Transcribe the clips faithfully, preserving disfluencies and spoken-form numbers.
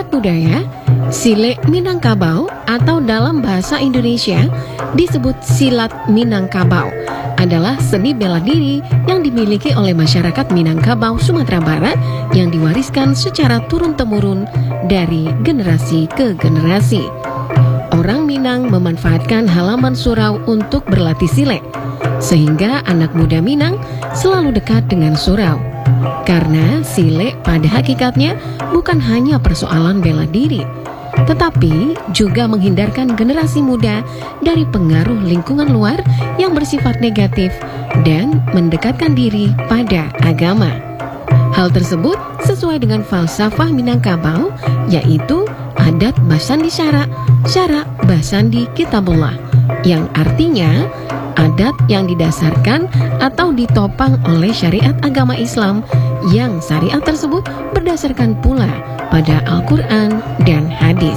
Sobat budaya, silat Minangkabau atau dalam bahasa Indonesia disebut silat Minangkabau adalah seni bela diri yang dimiliki oleh masyarakat Minangkabau, Sumatera Barat yang diwariskan secara turun-temurun dari generasi ke generasi. Orang Minang memanfaatkan halaman surau untuk berlatih silat, sehingga anak muda Minang selalu dekat dengan surau. Karena silat pada hakikatnya bukan hanya persoalan bela diri, tetapi juga menghindarkan generasi muda dari pengaruh lingkungan luar yang bersifat negatif dan mendekatkan diri pada agama. Hal tersebut sesuai dengan falsafah Minangkabau, yaitu adat basandi syara, syara basandi kitabullah, yang artinya adat yang didasarkan atau ditopang oleh syariat agama Islam, yang syariat tersebut berdasarkan pula pada Al-Quran dan hadis.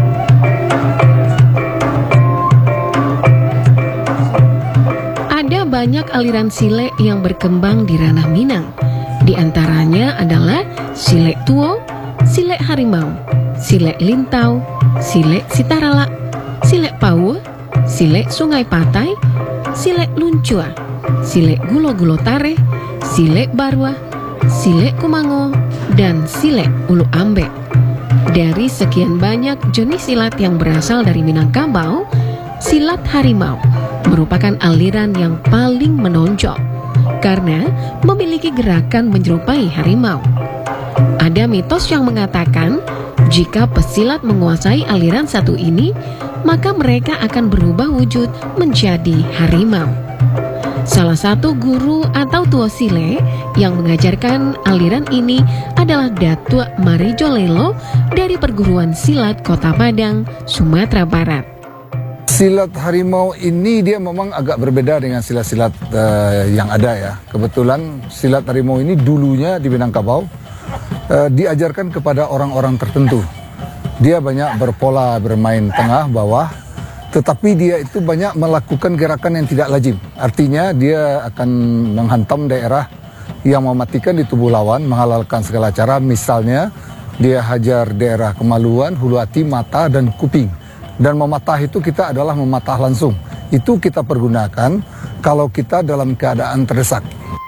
Ada banyak aliran silat yang berkembang di ranah Minang. Di antaranya adalah silat tuo, silat harimau, silat lintau, silat sitarala, silat pawu, silat sungai patai, silat luncua, silat gulo-gulo tare, silat barwa, silat kumango, dan silat ulu ambek. Dari sekian banyak jenis silat yang berasal dari Minangkabau, silat harimau merupakan aliran yang paling menonjol karena memiliki gerakan menyerupai harimau. Ada mitos yang mengatakan jika pesilat menguasai aliran satu ini, maka mereka akan berubah wujud menjadi harimau. Salah satu guru atau tua silat yang mengajarkan aliran ini adalah Datuk Marijolelo dari perguruan silat Kota Padang, Sumatera Barat. Silat harimau ini dia memang agak berbeda dengan silat-silat uh, yang ada ya. Kebetulan silat harimau ini dulunya di Minangkabau uh, diajarkan kepada orang-orang tertentu. Dia banyak berpola bermain tengah bawah, tetapi dia itu banyak melakukan gerakan yang tidak lazim. Artinya dia akan menghantam daerah yang mematikan di tubuh lawan, menghalalkan segala cara. Misalnya dia hajar daerah kemaluan, hulu hati, mata, dan kuping. Dan mematah itu kita adalah mematah langsung. Itu kita pergunakan kalau kita dalam keadaan terdesak.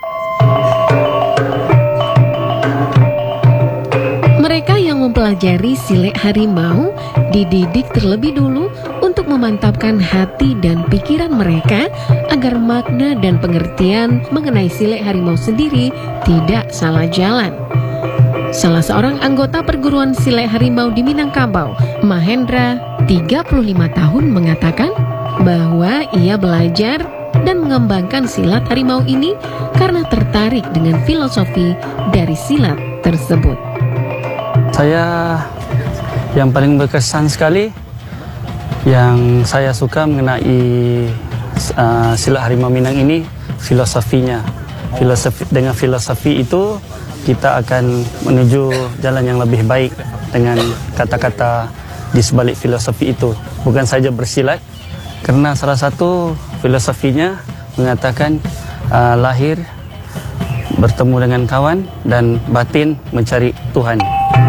Mereka yang mempelajari silat harimau dididik terlebih dulu untuk memantapkan hati dan pikiran mereka agar makna dan pengertian mengenai silat harimau sendiri tidak salah jalan. Salah seorang anggota perguruan silat harimau di Minangkabau, Mahendra, tiga puluh lima tahun, mengatakan bahwa ia belajar dan mengembangkan silat harimau ini karena tertarik dengan filosofi dari silat tersebut. Saya yang paling berkesan sekali, yang saya suka mengenai uh, silat harimau Minang ini, filosofinya. Filosofi, dengan filosofi itu kita akan menuju jalan yang lebih baik dengan kata-kata di sebalik filosofi itu. Bukan saja bersilat, karena salah satu filosofinya mengatakan uh, lahir bertemu dengan kawan dan batin mencari Tuhan.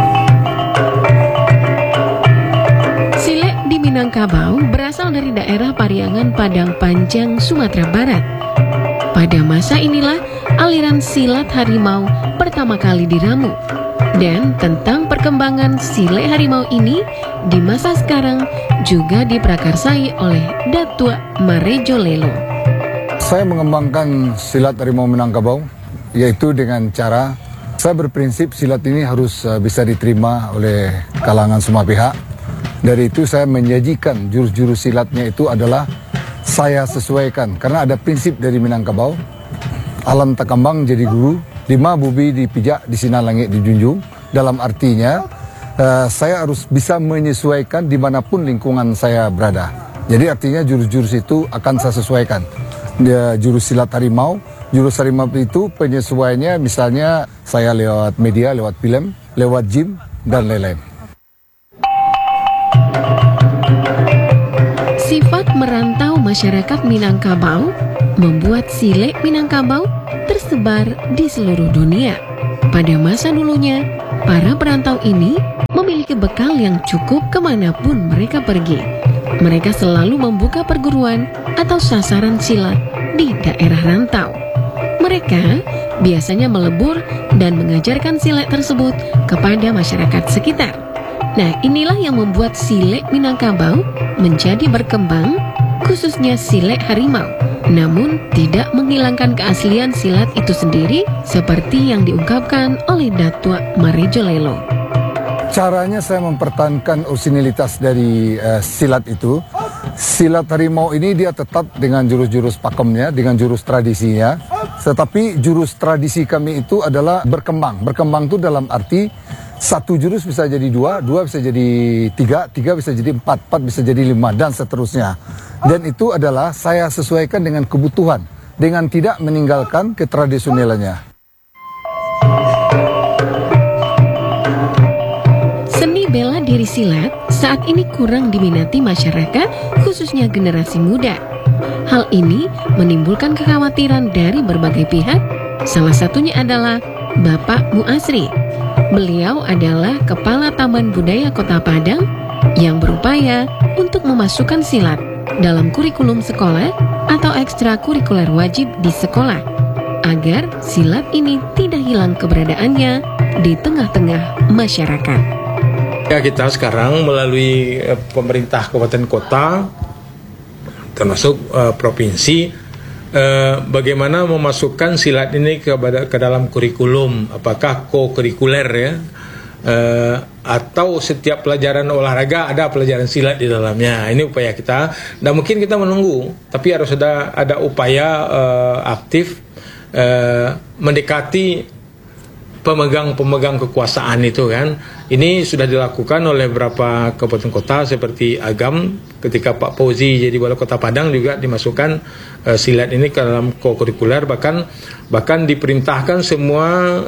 Silat di Minangkabau berasal dari daerah Pariangan Padang Panjang, Sumatera Barat. Pada masa inilah aliran silat harimau pertama kali diramu. Dan tentang perkembangan silat harimau ini di masa sekarang juga diprakarsai oleh Datuk Marijolelo. Saya mengembangkan silat harimau Minangkabau yaitu dengan cara saya berprinsip silat ini harus uh, bisa diterima oleh kalangan semua pihak. Dari itu saya menyajikan jurus-jurus silatnya itu adalah saya sesuaikan karena ada prinsip dari Minangkabau. Alam takambang jadi guru, lima bubi dipijak, di sinar langit dijunjung. Dalam artinya, uh, saya harus bisa menyesuaikan dimanapun lingkungan saya berada. Jadi artinya jurus-jurus itu akan saya sesuaikan. Dia, jurus silat harimau, jurus harimau itu penyesuaiannya misalnya saya lewat media, lewat film, lewat gym, dan lain-lain. Sifat merantau masyarakat Minangkabau membuat silat Minangkabau tersebar di seluruh dunia. Pada masa dulunya, para perantau ini memiliki bekal yang cukup kemanapun mereka pergi. Mereka selalu membuka perguruan atau sasaran silat di daerah rantau. Mereka biasanya melebur dan mengajarkan silat tersebut kepada masyarakat sekitar. Nah, inilah yang membuat silat Minangkabau menjadi berkembang, khususnya silat harimau, namun tidak menghilangkan keaslian silat itu sendiri seperti yang diungkapkan oleh Datuk Marejolelo. Caranya saya mempertahankan originalitas dari uh, silat itu. Silat harimau ini dia tetap dengan jurus-jurus pakemnya, dengan jurus tradisinya. Tetapi jurus tradisi kami itu adalah berkembang. Berkembang itu dalam arti satu jurus bisa jadi dua, dua bisa jadi tiga, tiga bisa jadi empat, empat bisa jadi lima, dan seterusnya. Dan itu adalah saya sesuaikan dengan kebutuhan, dengan tidak meninggalkan ketradisionalannya. Seni bela diri silat saat ini kurang diminati masyarakat, khususnya generasi muda. Hal ini menimbulkan kekhawatiran dari berbagai pihak. Salah satunya adalah Bapak Muasri. Beliau adalah Kepala Taman Budaya Kota Padang yang berupaya untuk memasukkan silat dalam kurikulum sekolah atau ekstrakurikuler wajib di sekolah, agar silat ini tidak hilang keberadaannya di tengah-tengah masyarakat. Ya, kita sekarang melalui uh, pemerintah kabupaten kota, termasuk uh, provinsi, uh, bagaimana memasukkan silat ini ke, ke dalam kurikulum, apakah co-kurikuler ya, uh, atau setiap pelajaran olahraga ada pelajaran silat di dalamnya. Ini upaya kita, dan mungkin kita menunggu, tapi harus ada ada upaya uh, aktif uh, mendekati pemegang-pemegang kekuasaan itu kan. Ini sudah dilakukan oleh beberapa kabupaten kota seperti Agam, ketika Pak Fauzi jadi wali kota Padang juga dimasukkan uh, silat ini ke dalam co-kurikuler, bahkan bahkan diperintahkan semua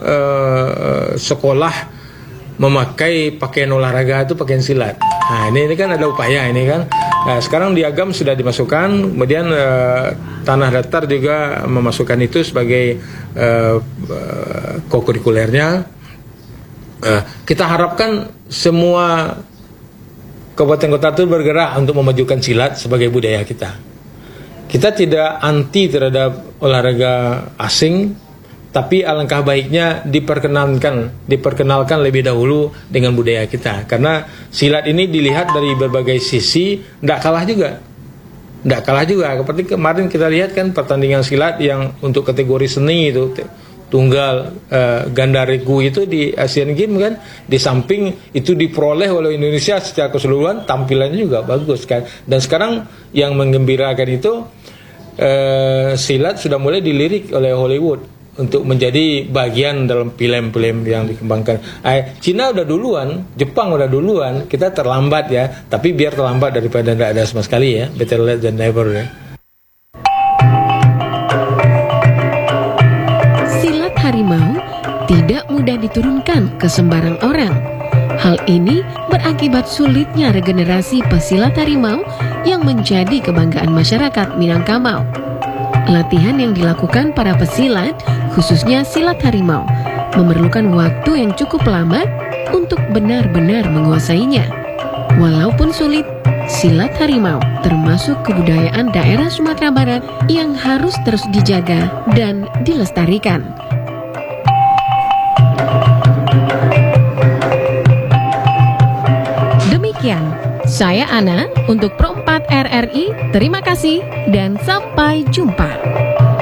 uh, sekolah memakai pakaian olahraga itu pakaian silat. Nah, ini ini kan ada upaya ini kan. Nah, sekarang di Agam sudah dimasukkan, kemudian uh, Tanah Datar juga memasukkan itu sebagai uh, uh, co-kurikulernya. Uh, kita harapkan semua kabupaten kota itu bergerak untuk memajukan silat sebagai budaya kita. Kita tidak anti terhadap olahraga asing, tapi alangkah baiknya diperkenalkan, diperkenalkan lebih dahulu dengan budaya kita. Karena silat ini dilihat dari berbagai sisi, tidak kalah juga. Tidak kalah juga. Seperti kemarin kita lihat kan pertandingan silat yang untuk kategori seni itu, tunggal, uh, ganda regu itu di Asian Games kan, di samping itu diperoleh oleh Indonesia secara keseluruhan, tampilannya juga bagus kan. Dan sekarang yang menggembirakan itu, uh, silat sudah mulai dilirik oleh Hollywood untuk menjadi bagian dalam film-film yang dikembangkan. Eh, Cina udah duluan, Jepang udah duluan, kita terlambat ya. Tapi biar terlambat daripada tidak ada sama sekali ya. Better late than never ya. Silat harimau tidak mudah diturunkan ke sembarang orang. Hal ini berakibat sulitnya regenerasi pesilat harimau yang menjadi kebanggaan masyarakat Minangkabau. Latihan yang dilakukan para pesilat, khususnya silat harimau, memerlukan waktu yang cukup lama untuk benar-benar menguasainya. Walaupun sulit, silat harimau termasuk kebudayaan daerah Sumatera Barat yang harus terus dijaga dan dilestarikan. Demikian, saya Ana untuk Pro empat R R I. Terima kasih dan sampai jumpa.